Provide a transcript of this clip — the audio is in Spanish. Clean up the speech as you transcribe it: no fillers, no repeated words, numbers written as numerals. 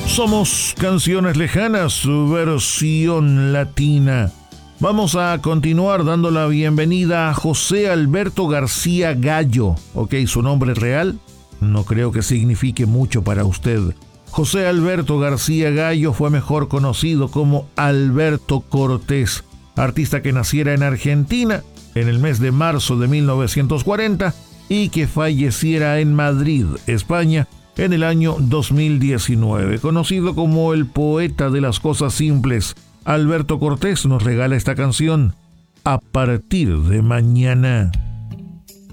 Somos Canciones Lejanas, su versión latina. Vamos a continuar dando la bienvenida a José Alberto García Gallo. Ok, su nombre real no creo que signifique mucho para usted. José Alberto García Gallo fue mejor conocido como Alberto Cortés, artista que naciera en Argentina en el mes de marzo de 1940 y que falleciera en Madrid, España, en el año 2019. Conocido como el poeta de las cosas simples, Alberto Cortés nos regala esta canción, A partir de mañana.